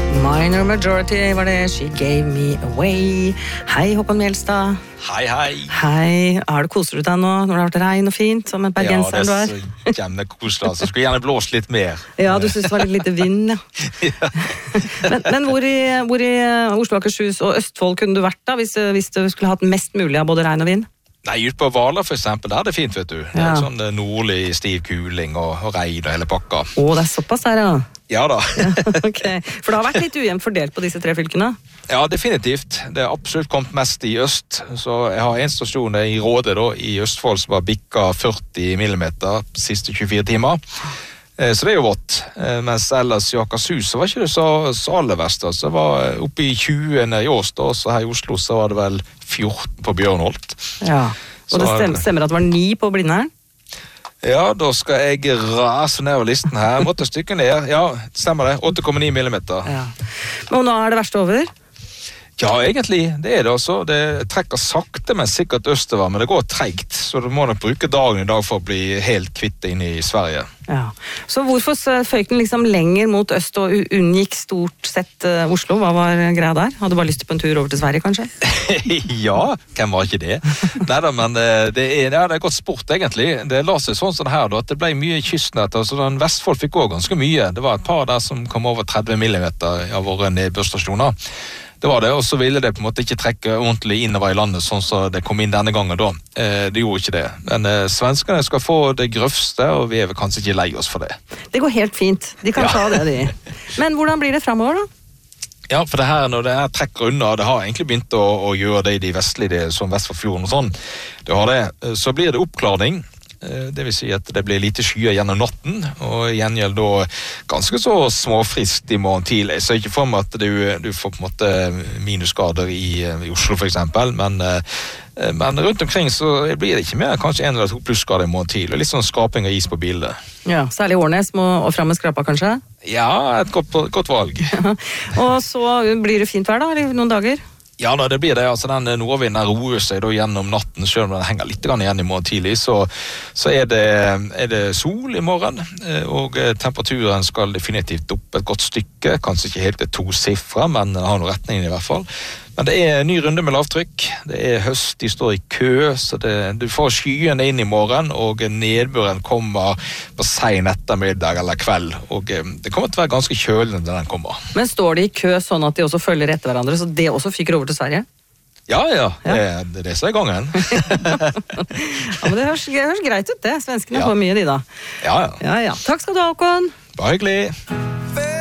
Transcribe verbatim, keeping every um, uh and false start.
Minor Majority var det She Gave Me Away. Hei, Håkon Mjelstad. Hei, hei. Hei, har du koset deg nå når det har vært regn og fint, som en bergenser du er? Ja, det er så gjerne koselig, altså. Skulle gjerne blåst litt mer. Ja, du synes det var litt lite vind, ja. Ja. men men hvor, i, hvor i Oslo, Akershus og Østfold kunne du vært da, hvis, hvis du skulle hatt mest mulig av både regn og vind? Nei, ut på Hvaler for eksempel, der er det fint, vet du. Det er Ja. sånn nordlig stiv kuling og, og regn og hele pakka. Å, det er såpass her, ja. Ja da. Ok, for det har vært litt ujevnt fordelt på disse tre fylkene. Ja, definitivt. Det har absolutt kommet mest i øst. Så jeg har en stasjon i Råde da, i Østfold som har bikka førti millimeter de siste tjuefire timer. Eh, Så det er jo vått. Eh, Mens ellers i Akershus så var ikke det så, så aller verst. Så det var oppe i tjue i Åsdal, så her i Oslo så var det vel fjorten på Bjørnholt. Ja, og det Så- stemmer, stemmer at det var ni på Blindern? Ja, da skal jeg rase ned over listen her. Måtte stykke ned. Ja, stemmer det. åtte komma ni millimeter. Ja. Men nå er det verste over? Ja, egentlig. Det er det altså. Det trekker sakte, men sikkert østover, men det går tregt. Så du må nok bruke dagen i dag for å bli helt kvitt det inne i Sverige. Ja. Så hvorfor føyk den liksom lenger mot øst og u- unngikk stort sett eh, Oslo? Hva var greia der? Hadde du bare lyst på en tur over til Sverige, kanskje? Ja, hvem var ikke det? Neida, men eh, det er, ja, det er godt sport egentlig. Det la seg sånn som det her, da, at det ble mye kystnett. Altså, den Vestfold fikk også ganske mye. Det var et par der som kom over tretti millimeter av våre nedbørstasjoner. Det var det, og så ville det på en måte ikke trekke ordentlig innover i landet, sånn som det kom inn denne gangen da. Eh, det gjorde ikke det. Men eh, svenskene skal få det grøvste, og vi er vel kanskje ikke lei oss for det. Det går helt fint. De kan Ja. ta det, de. Men hvordan blir det fremover, da? Ja, for det her, når det her trekker unna, det har egentlig begynt å, å gjøre det i de vestlige, som vest for fjorden og sånn, det har det, så blir det oppklaring. Det vil si at det blir lite skyer gjennom natten, og igjen gjelder da ganske så småfriskt i morgen tidlig. Så ikke for meg at du, du får på en måte minusgrader i, i Oslo for eksempel, men, men rundt omkring så blir det ikke mer, kanskje en eller to plussgrader i morgen tidlig, og litt sånn skraping av is på bildet. Ja, særlig Årnes må, og frem med skrapa, kanskje? Ja, et godt, godt valg. Og så blir det fint vær, da, eller noen dager? Ja, da, det blir det. Altså, den nordvinden roer seg da gjennom natten, selv om den henger litt grann igjen i morgen tidlig, så, så er, det, er det sol i morgen, og temperaturen skal definitivt opp et godt stykke, kanskje ikke helt til to siffre, men den har noen retning i hvert fall. Men det er en ny runde med lavtrykk, det er høst, de står i kø, så det, du får skyene inn i morgen, og nedbøren kommer på sen ettermiddag eller kveld, og det kommer til å være ganske kjølende når den kommer. Men står de i kø sånn at de også følger etter hverandre, så det også fyker over til Sverige? Ja, ja, Ja. det, det er det som er gangen. Ja, men det høres, det høres greit ut det. Svenskene Ja. får mye de da. Ja, ja. Ja, ja. Takk skal du ha, Håkon. Bare hyggelig.